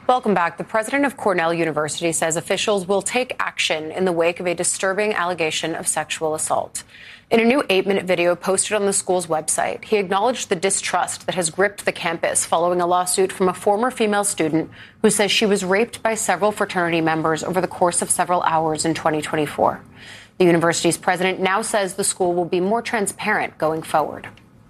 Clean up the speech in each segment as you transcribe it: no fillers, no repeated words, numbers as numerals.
Welcome back. The president of Cornell University says officials will take action in the wake of a disturbing allegation of sexual assault. In a new 8-minute video posted on the school's website, he acknowledged the distrust that has gripped the campus following a lawsuit from a former female student who says she was raped by several fraternity members over the course of several hours in 2024. The university's president now says the school will be more transparent going forward.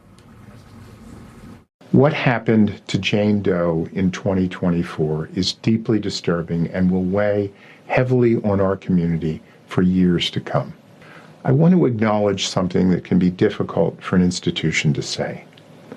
What happened to Jane Doe in 2024 is deeply disturbing and will weigh heavily on our community for years to come. I want to acknowledge something that can be difficult for an institution to say.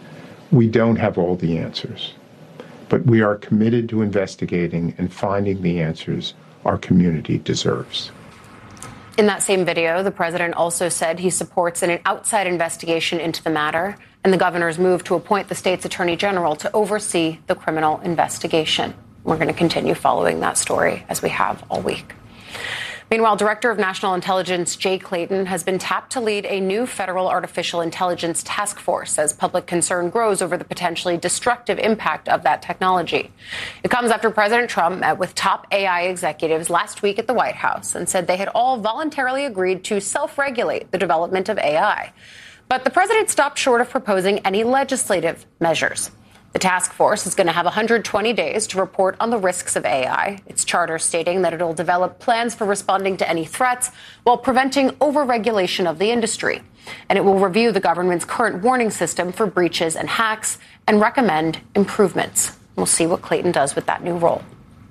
We don't have all the answers, but we are committed to investigating and finding the answers our community deserves. In that same video, the president also said he supports an outside investigation into the matter and the governor's move to appoint the state's attorney general to oversee the criminal investigation. We're going to continue following that story as we have all week. Meanwhile, Director of National Intelligence Jay Clayton has been tapped to lead a new federal artificial intelligence task force as public concern grows over the potentially destructive impact of that technology. It comes after President Trump met with top AI executives last week at the White House and said they had all voluntarily agreed to self-regulate the development of AI. But the president stopped short of proposing any legislative measures. The task force is going to have 120 days to report on the risks of AI, its charter stating that it'll develop plans for responding to any threats while preventing overregulation of the industry. And it will review the government's current warning system for breaches and hacks and recommend improvements. We'll see what Clayton does with that new role.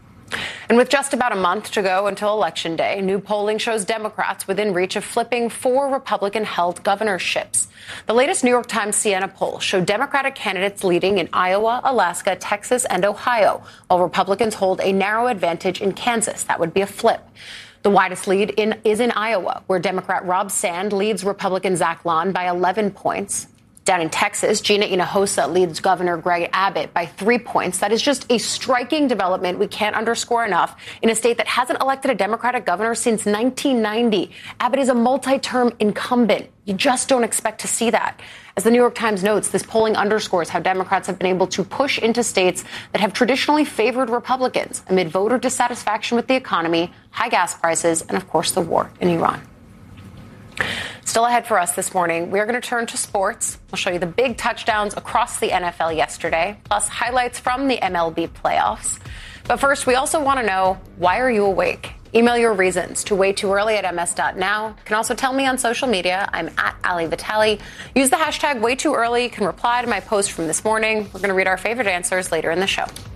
And with just about a month to go until Election Day, new polling shows Democrats within reach of flipping 4 Republican-held governorships. The latest New York Times Siena poll showed Democratic candidates leading in Iowa, Alaska, Texas, and Ohio, while Republicans hold a narrow advantage in Kansas. That would be a flip. The widest lead is in Iowa, where Democrat Rob Sand leads Republican Zach Lon by 11 points. Down in Texas, Gina Hinojosa leads Governor Greg Abbott by 3 points. That is just a striking development we can't underscore enough in a state that hasn't elected a Democratic governor since 1990. Abbott is a multi-term incumbent. You just don't expect to see that. As the New York Times notes, this polling underscores how Democrats have been able to push into states that have traditionally favored Republicans amid voter dissatisfaction with the economy, high gas prices, and, of course, the war in Iran. Still ahead for us this morning, we are going to turn to sports. We'll show you the big touchdowns across the NFL yesterday, plus highlights from the MLB playoffs. But first, we also want to know, why are you awake? Email your reasons to waytooearly@ms.now. You can also tell me on social media. I'm at Ali Vitale. Use the hashtag waytooearly. You can reply to my post from this morning. We're going to read our favorite answers later in the show.